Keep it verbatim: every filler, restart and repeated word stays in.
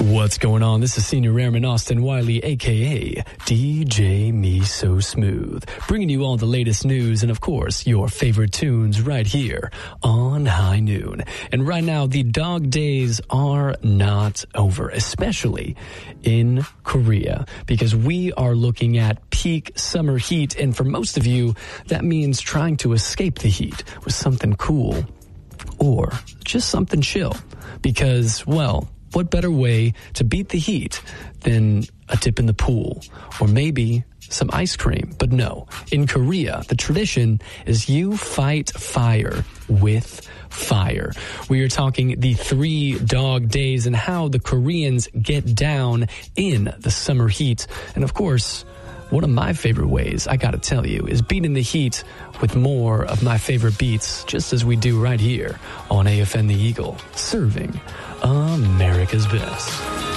What's going on? This is Senior Airman Austin Wiley, a k a. D J Me So Smooth, bringing you all the latest news and, of course, your favorite tunes right here on High Noon. And right now, the dog days are not over, especially in Korea, because we are looking at peak summer heat. And for most of you, that means trying to escape the heat with something cool or just something chill. Because, well, what better way to beat the heat than a dip in the pool or maybe some ice cream? But no, in Korea, the tradition is you fight fire with fire. We are talking the three dog days and how the Koreans get down in the summer heat. And of course, one of my favorite ways, I gotta tell you, is beating the heat with more of my favorite beats, just as we do right here on A F N The Eagle, serving America's best.